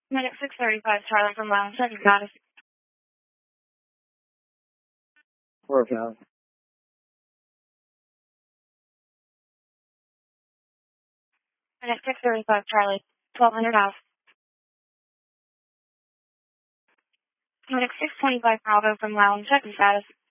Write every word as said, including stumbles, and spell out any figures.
Minute six thirty-five, Charlie from Lounge, second goddess. Workout. Minute six thirty-five, Charlie, twelve hundred off. Minute six twenty-five, Bravo from Lounge, second status.